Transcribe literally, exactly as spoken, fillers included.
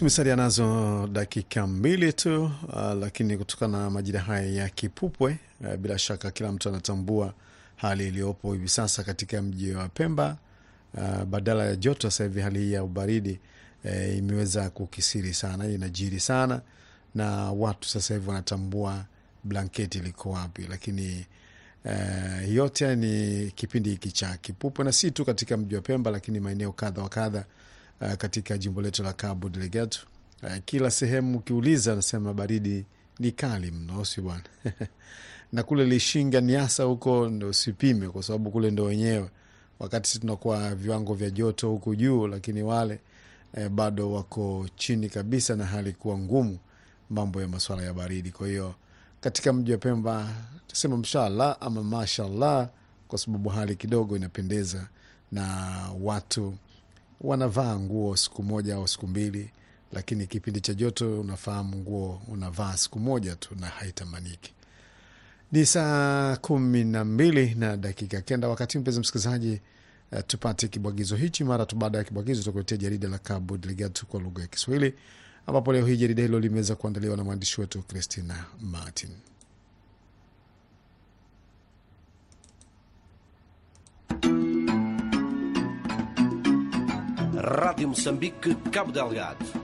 Tumesalia nazo dakika mbili tu, uh, lakini kutokana na majira haya ya kipupwe, uh, bila shaka kila mtu anatambua hali iliyopo hivi sasa katika mji wa Pemba. Uh, badala ya joto sasa hivi hali hii ya ubaridi uh, imeweza kukisiri sana, inajiri sana, na watu sasa hivi wanatambua blanketi liko wapi. Lakini uh, yote ni kipindi hiki cha kipupwe, na si tu katika mji wa Pemba, lakini maeneo kadha wa kadha Uh, katika jimbo letu la Cabo Delgado. Uh, kila sehemu ukiuliza nasema baridi ni kali mno, si bwana? Na kule Lishinga Niasa huko ndo usipime, kwa sababu kule ndo wenyewe, wakati sisi tunakuwa viwango vya joto huko juu, lakini wale eh, bado wako chini kabisa, na hali kuwa ngumu mambo ya masuala ya baridi. Kwa hiyo katika mji wa Pemba tuseme mshallah ama mashallah, kwa sababu hali kidogo inapendeza na watu wanavaa nguo siku moja au siku mbili, lakini kipindi cha joto unafahamu nguo unavaa siku moja tu na haitamaniki. Ni saa kumi na mbili na dakika kenda. Wakati mpenzi msikilizaji, uh, tupate kibwagizo hichi. Mara tu baada ya kibwagizo tutakuletea jarida la Cabo Delgado kwa lugha ya Kiswahili, ambapo leo hii jarida hilo limeweza kuandaliwa na mwandishi wetu Christina Martin. Rádio Moçambique, Cabo Delgado.